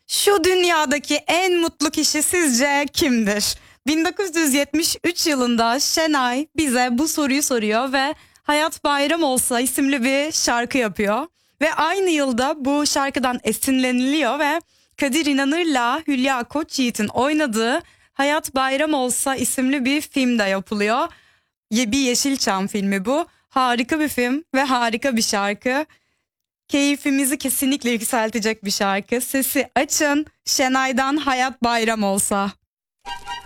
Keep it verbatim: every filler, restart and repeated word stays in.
Şu dünyadaki en mutlu kişi sizce kimdir? bin dokuz yüz yetmiş üç yılında Şenay bize bu soruyu soruyor ve Hayat Bayram Olsa isimli bir şarkı yapıyor. Ve aynı yılda bu şarkıdan esinleniliyor ve Kadir İnanır'la Hülya Koçyiğit'in oynadığı Hayat Bayram Olsa isimli bir film de yapılıyor. Ye- Bir Yeşilçam filmi bu. Harika bir film ve harika bir şarkı. Keyfimizi kesinlikle yükseltecek bir şarkı. Sesi açın. Şenay'dan Hayat Bayram Olsa.